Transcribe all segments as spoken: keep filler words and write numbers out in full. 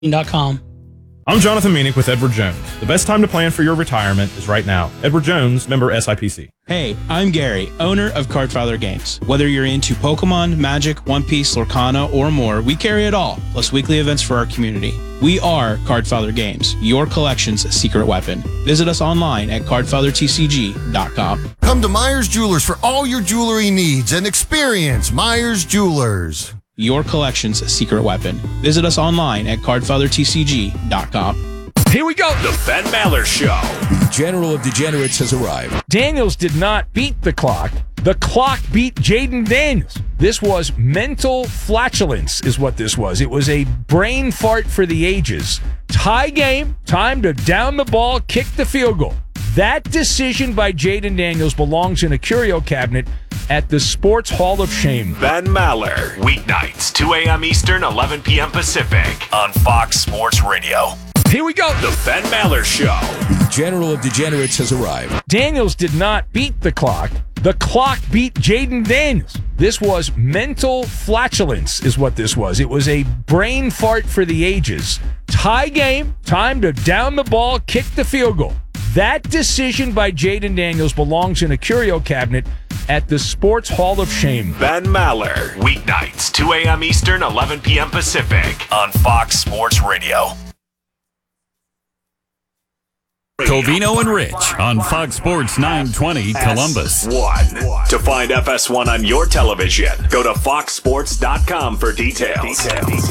dot com. I'm Jonathan Meanick with Edward Jones. The best time to plan for your retirement is right now. Edward Jones, member S I P C. Hey, I'm Gary, owner of Cardfather Games. Whether you're into Pokemon, Magic, One Piece, Lorcana, or more, we carry it all, plus weekly events for our community. We are Cardfather Games, your collection's secret weapon. Visit us online at card father t c g dot com. Come to Myers Jewelers for all your jewelry needs and experience Myers Jewelers. Your collection's secret weapon. Visit us online at card father t c g dot com. Here we go. The Ben Maller Show. The General of Degenerates has arrived. Daniels did not beat the clock. The clock beat Jaden Daniels. This was mental flatulence is what this was. It was a brain fart for the ages. Tie game, time to down the ball, kick the field goal. That decision by Jaden Daniels belongs in a curio cabinet at the Sports Hall of Shame. Ben Maller. Weeknights, two a.m. Eastern, eleven p.m. Pacific on Fox Sports Radio. Here we go. The Ben Maller Show. The General of Degenerates has arrived. Daniels did not beat the clock. The clock beat Jaden Daniels. This was mental flatulence is what this was. It was a brain fart for the ages. Tie game, time to down the ball, kick the field goal. That decision by Jaden Daniels belongs in a curio cabinet at the Sports Hall of Shame. Ben Maller. Weeknights, two a.m. Eastern, eleven p.m. Pacific on Fox Sports Radio. Covino and Rich on Fox Sports nine twenty Columbus. F S one. To find F S one on your television, go to fox sports dot com for details.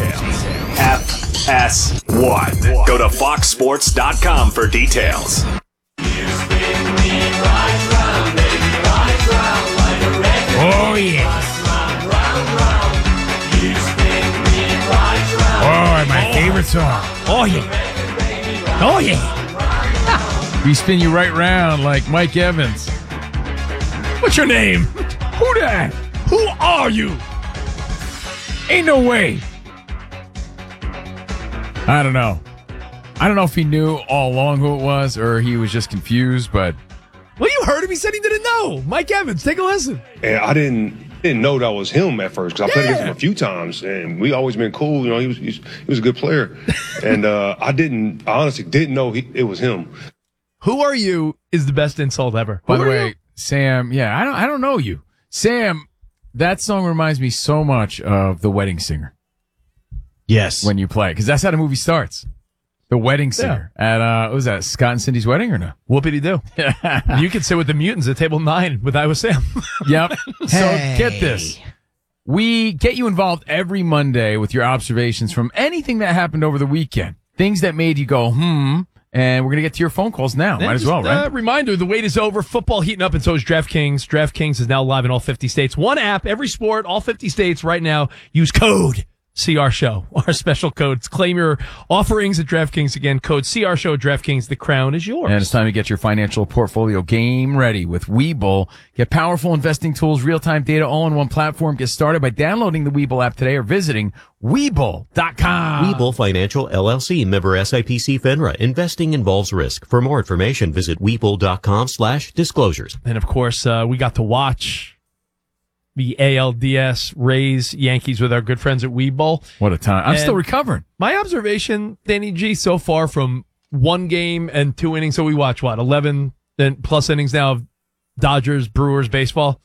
F S one. Go to fox sports dot com for details. Oh, yeah. Oh, my favorite song. Oh, yeah. Oh, yeah. We spin you right round like Mike Evans. What's your name? Who that? Who are you? Ain't no way. I don't know. I don't know if he knew all along who it was or he was just confused, but... Well, you heard him. He said he didn't know. Mike Evans, take a listen. And I didn't didn't know that was him at first because I played Yeah. against him a few times, and we always been cool. You know, he was he was, he was a good player, and uh, I didn't. I honestly didn't know he, it was him. Who are you is the best insult ever. By Who the are way, you? Sam, yeah, I don't I don't know you. Sam, that song reminds me so much of The Wedding Singer. Yes. When you play, because that's how the movie starts. The Wedding Singer. At, uh, what was that, Scott and Cindy's wedding or no? Whoopity-doo. You could sit with the mutants at table nine with Iowa Sam. Yep. So Hey. get this. We get you involved every Monday with your observations from anything that happened over the weekend. Things that made you go, hmm. And we're going to get to your phone calls now. And Might as just, well, right? Uh, reminder, the wait is over. Football heating up, and so is DraftKings. DraftKings is now live in all fifty states. One app, every sport, all fifty states right now. Use code C R Show, our special codes. Claim your offerings at DraftKings again. Code C R Show at DraftKings. The crown is yours. And it's time to get your financial portfolio game ready with Webull. Get powerful investing tools, real-time data, all in one platform. Get started by downloading the Webull app today or visiting Webull dot com. Webull Financial, L L C, member S I P C FINRA. Investing involves risk. For more information, visit Webull dot com slash disclosures. And, of course, uh, we got to watch the A L D S Rays Yankees with our good friends at Webull. What a time. I'm And still recovering. My observation, Danny G, so far from one game and two innings, so we watch, what, eleven and plus innings now of Dodgers, Brewers, baseball.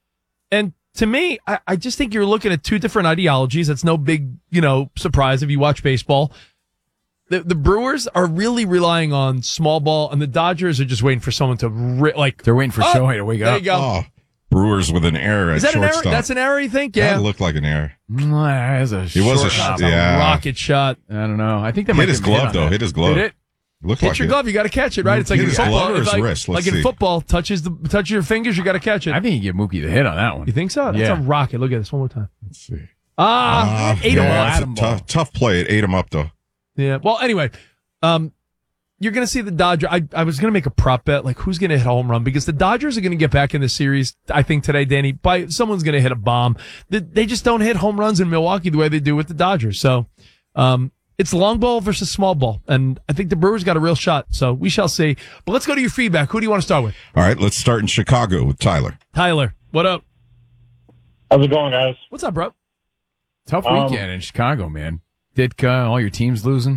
And to me, I, I just think you're looking at two different ideologies. It's no big, you know, surprise if you watch baseball. The, the Brewers are really relying on small ball, and the Dodgers are just waiting for someone to, ri- like... They're waiting for oh, Shohei to wake there up. you go. Oh, Brewers with an error Is at that an error? shortstop. That's an error, you think? Yeah. That looked like an error. Mm, That's a He was a short sh- yeah. rocket shot. I don't know. I think that Hit might his give him a glove, on though. that. Hit his glove. Did it? Looked Hit like your it. glove, you got to catch it, right? It's like Hit in his football. glove or It's his like, wrist? Let's like in see. football, touches the touch your fingers, you got to catch it. I think you give Mookie the hit on that one. You think so? That's Yeah. a rocket. Look at this one more time. Let's see. Ah, Ah, ate yeah, him that's up. a tough, tough play. It ate him up, though. Yeah. Well, anyway, um, you're going to see the Dodgers. I, I was going to make a prop bet, like who's going to hit a home run, because the Dodgers are going to get back in the series, I think, today, Danny. By someone's going to hit a bomb. They, they just don't hit home runs in Milwaukee the way they do with the Dodgers. So, um, it's long ball versus small ball, and I think the Brewers got a real shot. So we shall see. But let's go to your feedback. Who do you want to start with? All right, let's start in Chicago with Tyler. Tyler, what up? How's it going, guys? What's up, bro? Tough Um, weekend in Chicago, man. Ditka, all your teams losing.